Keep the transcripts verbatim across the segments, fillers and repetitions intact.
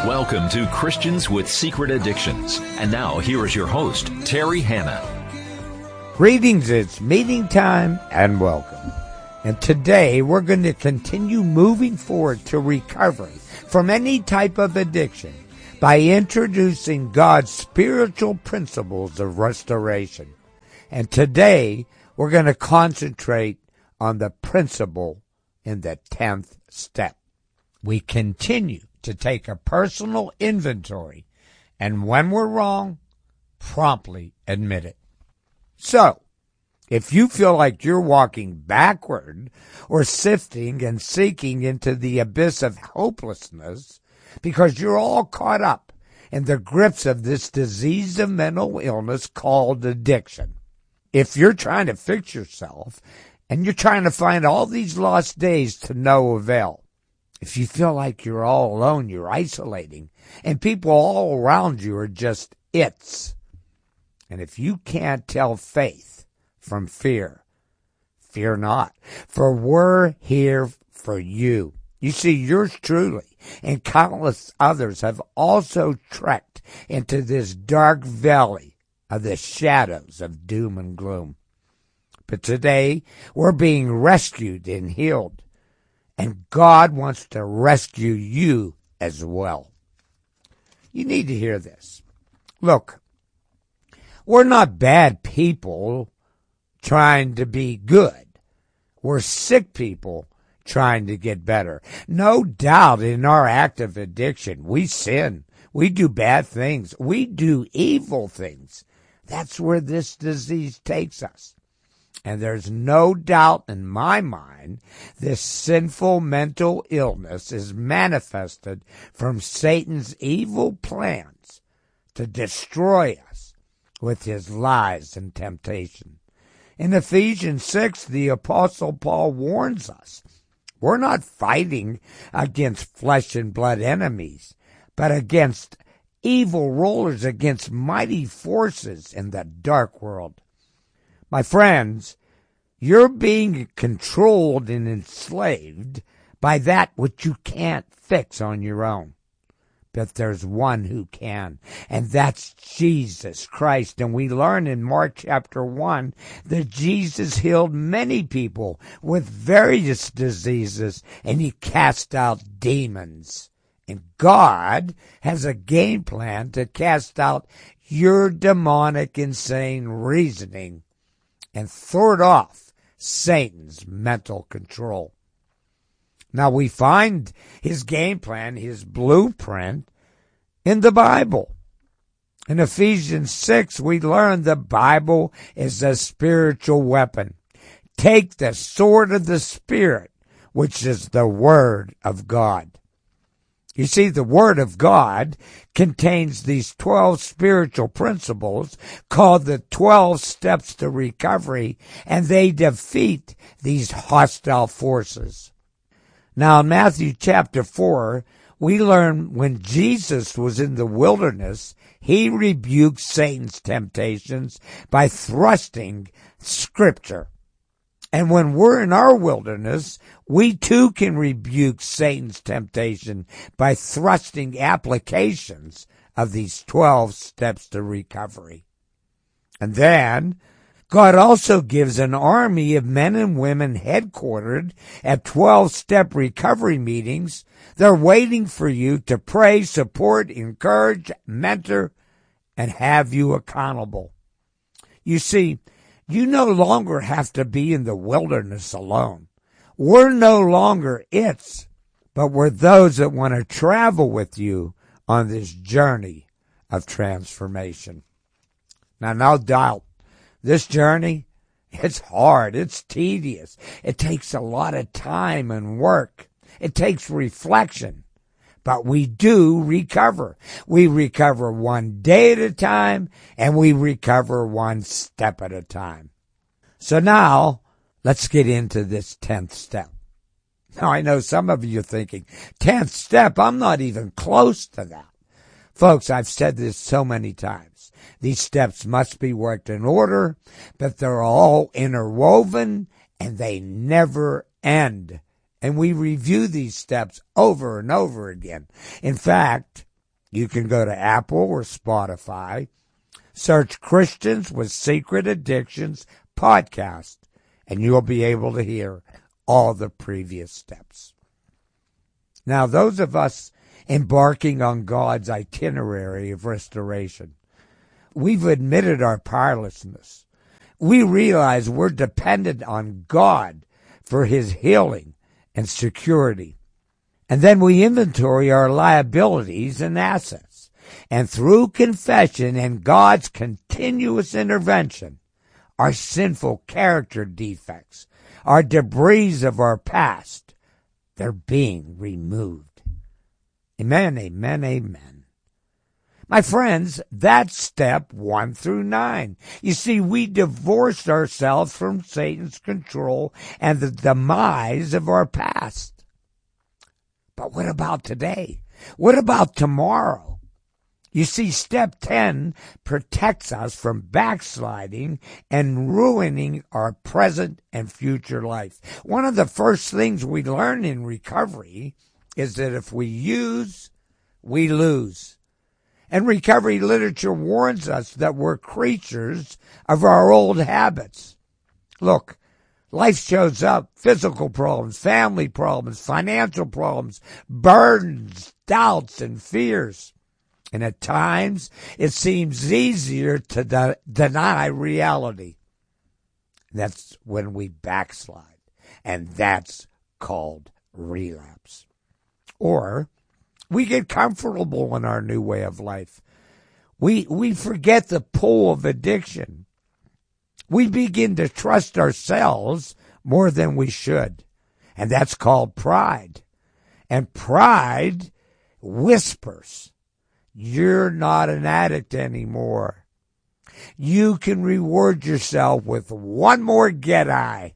Welcome to Christians with Secret Addictions. And now, here is your host, Terry Hanna. Greetings, it's meeting time, and welcome. And today, we're going to continue moving forward to recovery from any type of addiction by introducing God's spiritual principles of restoration. And today, we're going to concentrate on the principle in the tenth step. We continue to take a personal inventory, and when we're wrong, promptly admit it. So, if you feel like you're walking backward or sifting and sinking into the abyss of hopelessness because you're all caught up in the grips of this disease of mental illness called addiction, if you're trying to fix yourself and you're trying to find all these lost days to no avail, if you feel like you're all alone, you're isolating, and people all around you are just its, and if you can't tell faith from fear, fear not, for we're here for you. You see, yours truly and countless others have also trekked into this dark valley of the shadows of doom and gloom. But today, we're being rescued and healed. And God wants to rescue you as well. You need to hear this. Look, we're not bad people trying to be good. We're sick people trying to get better. No doubt in our act of addiction, we sin. We do bad things. We do evil things. That's where this disease takes us. And there's no doubt in my mind this sinful mental illness is manifested from Satan's evil plans to destroy us with his lies and temptation. In Ephesians six, the Apostle Paul warns us, we're not fighting against flesh and blood enemies, but against evil rulers, against mighty forces in the dark world. My friends, you're being controlled and enslaved by that which you can't fix on your own. But there's one who can, and that's Jesus Christ. And we learn in Mark chapter one that Jesus healed many people with various diseases, and he cast out demons. And God has a game plan to cast out your demonic, insane reasoning and thwart off Satan's mental control. Now we find his game plan, his blueprint, in the Bible. In Ephesians six, we learn the Bible is a spiritual weapon. Take the sword of the Spirit, which is the Word of God. You see, the Word of God contains these twelve spiritual principles called the twelve steps to recovery, and they defeat these hostile forces. Now, in Matthew chapter four, we learn when Jesus was in the wilderness, he rebuked Satan's temptations by thrusting Scripture. And when we're in our wilderness, we too can rebuke Satan's temptation by thrusting applications of these twelve steps to recovery. And then, God also gives an army of men and women headquartered at twelve-step recovery meetings. They're waiting for you to pray, support, encourage, mentor, and have you accountable. You see, you no longer have to be in the wilderness alone. We're no longer its, but we're those that want to travel with you on this journey of transformation. Now, no doubt, this journey, it's hard, it's tedious. It takes a lot of time and work. It takes reflection. But we do recover. We recover one day at a time, and we recover one step at a time. So now, let's get into this tenth step. Now, I know some of you are thinking, tenth step, I'm not even close to that. Folks, I've said this so many times. These steps must be worked in order, but they're all interwoven, and they never end. And we review these steps over and over again. In fact, You can go to Apple or Spotify, search Christians with Secret Addictions podcast, and you'll be able to hear all the previous steps. Now, those of us embarking on God's itinerary of restoration, we've admitted our powerlessness. We realize we're dependent on God for his healing and security. And then we inventory our liabilities and assets. And through confession and God's continuous intervention, our sinful character defects, our debris of our past, they're being removed. Amen, amen, amen. My friends, that's step one through nine. You see, we divorced ourselves from Satan's control and the demise of our past. But what about today? What about tomorrow? You see, step ten protects us from backsliding and ruining our present and future life. One of the first things we learn in recovery is that if we use, we lose. And recovery literature warns us that we're creatures of our old habits. Look, life shows up, physical problems, family problems, financial problems, burdens, doubts, and fears. And at times, it seems easier to de- deny reality. That's when we backslide, and that's called relapse. Or we get comfortable in our new way of life. We, we forget the pull of addiction. We begin to trust ourselves more than we should. And that's called pride. And pride whispers, you're not an addict anymore. You can reward yourself with one more get-I.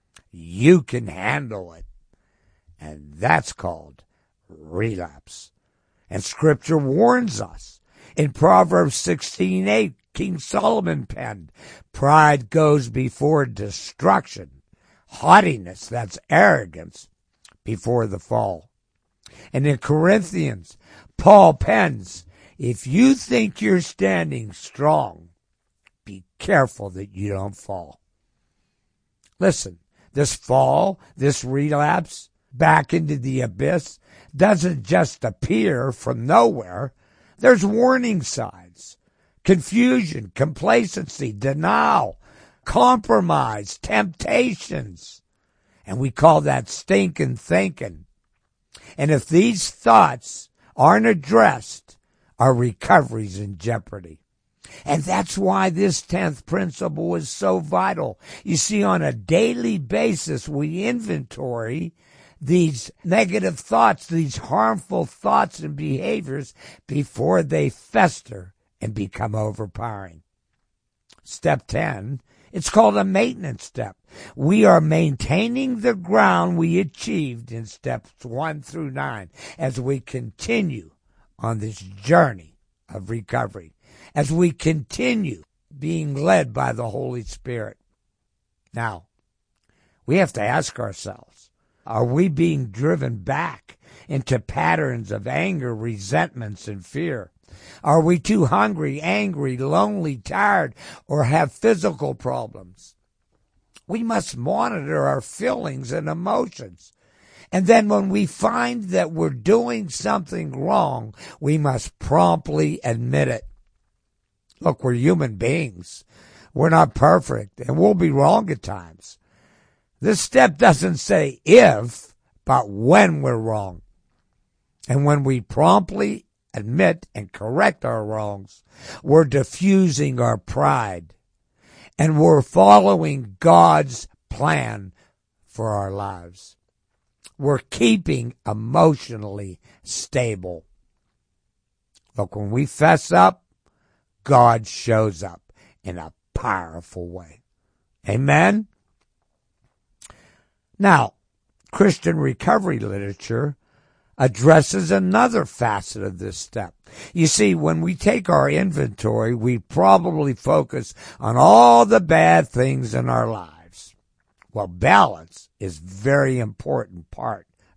You can handle it. And that's called relapse. And Scripture warns us. In Proverbs sixteen eight, King Solomon penned, pride goes before destruction. Haughtiness, that's arrogance, before the fall. And in Corinthians, Paul pens, if you think you're standing strong, be careful that you don't fall. Listen, this fall, this relapse back into the abyss doesn't just appear from nowhere. There's warning signs. Confusion, complacency, denial, compromise, temptations. And we call that stinking thinking. And if these thoughts aren't addressed, our recovery's in jeopardy. And that's why this tenth principle is so vital. You see, on a daily basis, we inventory these negative thoughts, these harmful thoughts and behaviors before they fester and become overpowering. Step ten, it's called a maintenance step. We are maintaining the ground we achieved in steps one through nine as we continue on this journey of recovery, as we continue being led by the Holy Spirit. Now, we have to ask ourselves, are we being driven back into patterns of anger, resentments, and fear? Are we too hungry, angry, lonely, tired, or have physical problems? We must monitor our feelings and emotions. And then when we find that we're doing something wrong, we must promptly admit it. Look, we're human beings. We're not perfect, and we'll be wrong at times. This step doesn't say if, but when we're wrong. And when we promptly admit and correct our wrongs, we're diffusing our pride, and we're following God's plan for our lives. We're keeping emotionally stable. Look, when we fess up, God shows up in a powerful way. Amen? Now, Christian recovery literature addresses another facet of this step. You see, when we take our inventory, we probably focus on all the bad things in our lives. Well, balance is a very important part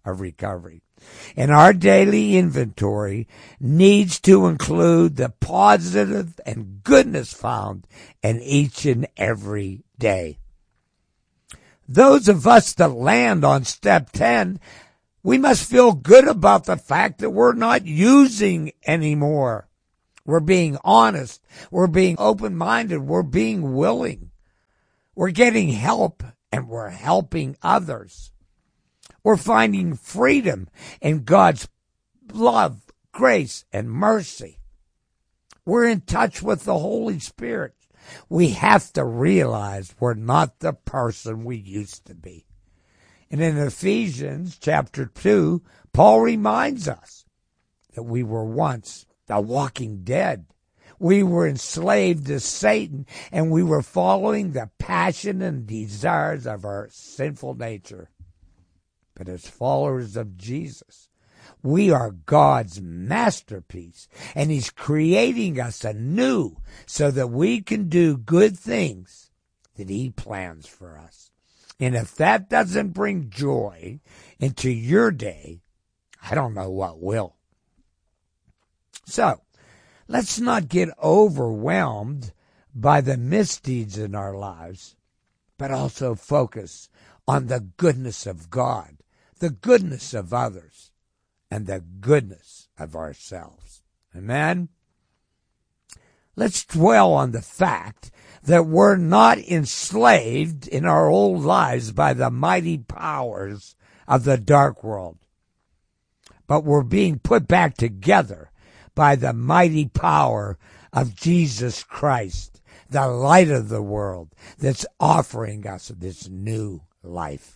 of recovery. And our daily inventory needs to include the positive and goodness found in each and every day. Those of us that land on step ten, we must feel good about the fact that we're not using anymore. We're being honest. We're being open-minded. We're being willing. We're getting help, and we're helping others. We're finding freedom in God's love, grace, and mercy. We're in touch with the Holy Spirit. We have to realize we're not the person we used to be. And in Ephesians chapter two, Paul reminds us that we were once the walking dead. We were enslaved to Satan, and we were following the passion and desires of our sinful nature. But as followers of Jesus, we are God's masterpiece, and He's creating us anew so that we can do good things that He plans for us. And if that doesn't bring joy into your day, I don't know what will. So, let's not get overwhelmed by the misdeeds in our lives, but also focus on the goodness of God, the goodness of others, and the goodness of ourselves. Amen? Let's dwell on the fact that we're not enslaved in our old lives by the mighty powers of the dark world, but we're being put back together by the mighty power of Jesus Christ, the light of the world that's offering us this new life.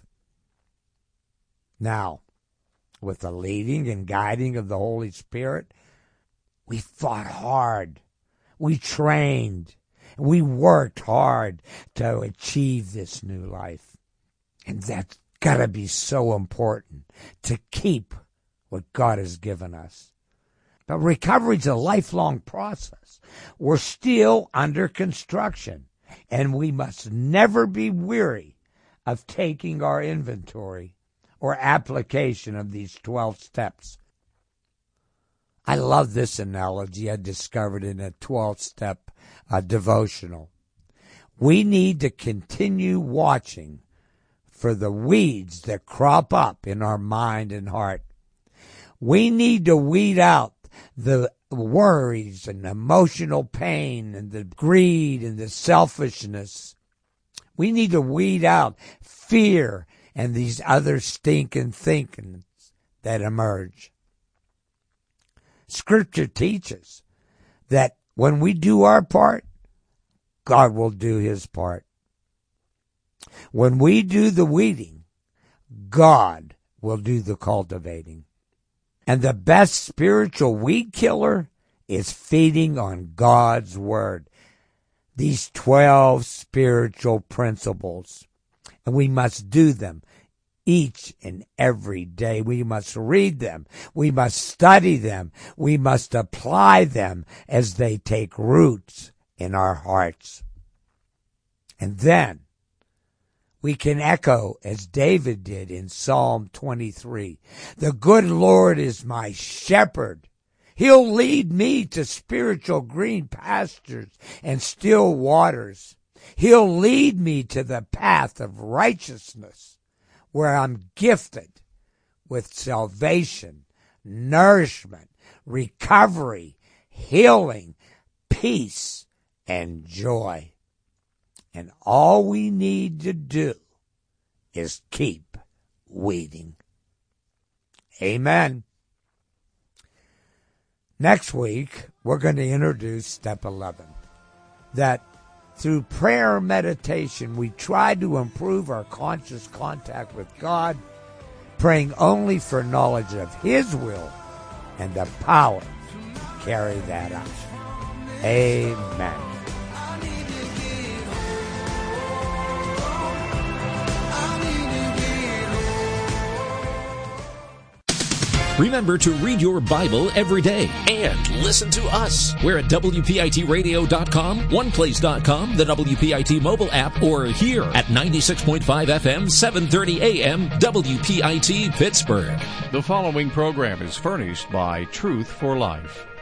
Now, with the leading and guiding of the Holy Spirit, we fought hard. We trained. We worked hard to achieve this new life. And that's got to be so important to keep what God has given us. But recovery is a lifelong process. We're still under construction, and we must never be weary of taking our inventory or application of these twelve steps. I love this analogy I discovered in a twelve-step uh, devotional. We need to continue watching for the weeds that crop up in our mind and heart. We need to weed out the worries and emotional pain and the greed and the selfishness. We need to weed out fear and these other stinking thinkings that emerge. Scripture teaches that when we do our part, God will do His part. When we do the weeding, God will do the cultivating. And the best spiritual weed killer is feeding on God's Word. These twelve spiritual principles. And we must do them each and every day. We must read them. We must study them. We must apply them as they take roots in our hearts. And then we can echo as David did in Psalm twenty-three. The good Lord is my shepherd. He'll lead me to spiritual green pastures and still waters. He'll lead me to the path of righteousness, where I'm gifted with salvation, nourishment, recovery, healing, peace, and joy. And all we need to do is keep weeding. Amen. Next week, we're going to introduce step eleven. That through prayer and meditation, we try to improve our conscious contact with God, praying only for knowledge of His will and the power to carry that out. Amen. Remember to read your Bible every day and listen to us. We're at W P I T radio dot com, one place dot com, the W P I T mobile app, or here at ninety-six point five F M, seven thirty A M, W P I T Pittsburgh. The following program is furnished by Truth for Life.